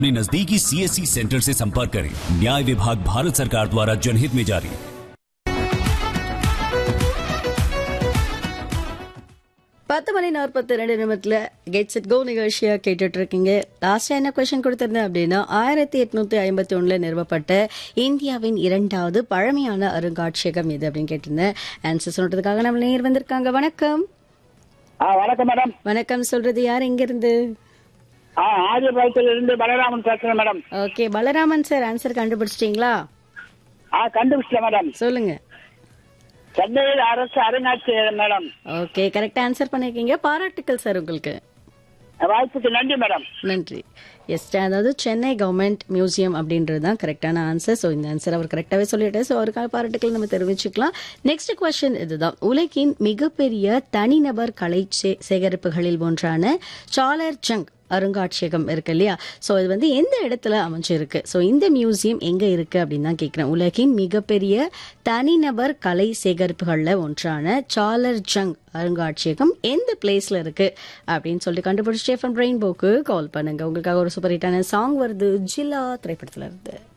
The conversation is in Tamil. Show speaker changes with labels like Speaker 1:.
Speaker 1: अपने नजदीकी सीएससी सेंटर से संपर्क करें। न्याय विभाग भारत सरकार द्वारा जनहित में जारी।
Speaker 2: பத்து மணி 42 நிமிடத்துல கெட் செட் கோ நிகழ்ச்சியா கேட்டுட்டு இருக்கீங்க. லாஸ்டா என்ன கொஸ்டின் கொடுத்திருந்தேன் அப்படின்னா 1851 நிறுவப்பட்ட இந்தியாவின் 2வது பழமையான அருங்காட்சியகம் எது அப்படின்னு கேட்டிருந்தேன். ஆன்சர் சொல்றதுக்காக நம்ம நேர் வந்திருக்காங்க. வணக்கம்.
Speaker 3: வணக்கம் மேடம்.
Speaker 2: வணக்கம் சொல்றது யார், எங்க இருந்து?
Speaker 3: ஆதிபாளையத்துல இருந்து பலராமன் பேசுறேன் madam.
Speaker 2: Okay Balaraman sir, answer கண்டுபிடிச்சிட்டீங்களா?
Speaker 3: கண்டுபிடிச்சேன் மேடம்.
Speaker 2: சொல்லுங்க.
Speaker 3: சென்னையில் அரசு அருங்காட்சியகம் மேடம்.
Speaker 2: ஓகே கரெக்டா ஆன்சர் பண்ணிருக்கீங்க. பாராட்டுக்கள் சார் உங்களுக்கு.
Speaker 3: வாய்ப்புக்கு நன்றி மேடம்.
Speaker 2: நன்றி. எஸ், அதாவது சென்னை கவர்மெண்ட் மியூசியம் அப்படின்றது தான் கரெக்டான ஆன்சர். ஸோ இந்த ஆன்சர் அவர் கரெக்டாகவே சொல்லிட்டார். ஸோ அவருக்கான பாராட்டுக்கள் நம்ம தெரிவிச்சுக்கலாம். நெக்ஸ்ட் கொஸ்டின் இதுதான். உலகின் மிகப்பெரிய தனிநபர் கலை சேகரிப்புகளில் ஒன்றான சாலர் ஜங் அருங்காட்சியகம் இருக்கு இல்லையா? ஸோ இது வந்து எந்த இடத்துல அமைஞ்சிருக்கு? ஸோ இந்த மியூசியம் எங்க இருக்கு அப்படின்னு தான் கேட்கிறேன். உலகின் மிகப்பெரிய தனிநபர் கலை சேகரிப்புகள்ல ஒன்றான சாலர் ஜங் அருங்காட்சியகம் எந்த பிளேஸ்ல இருக்கு அப்படின்னு சொல்லிட்டு கண்டுபிடிச்சு ரெயின்போக்கு கால் பண்ணுங்க. உங்களுக்காக ஒரு சூப்பர் ஹிட்டான சாங் வருது, ஜில்லா திரைப்படத்துல இருந்து.